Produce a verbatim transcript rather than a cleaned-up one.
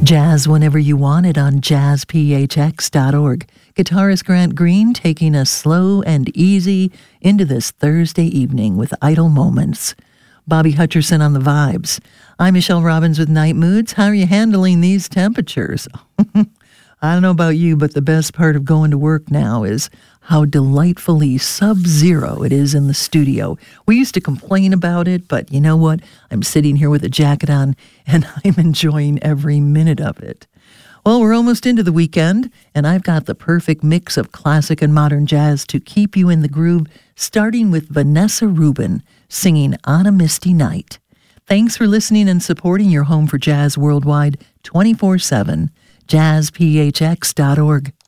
Jazz whenever you want it on jazz p h x dot org. Guitarist Grant Green taking us slow and easy into this Thursday evening with Idle Moments. Bobby Hutcherson on the vibes. I'm Michelle Robbins with Night Moods. How are you handling these temperatures? I don't know about you, but the best part of going to work now is how delightfully sub-zero it is in the studio. We used to complain about it, but you know what? I'm sitting here with a jacket on, and I'm enjoying every minute of it. Well, we're almost into the weekend, and I've got the perfect mix of classic and modern jazz to keep you in the groove, starting with Vanessa Rubin singing On a Misty Night. Thanks for listening and supporting your home for jazz worldwide twenty-four seven. jazz p h x dot org.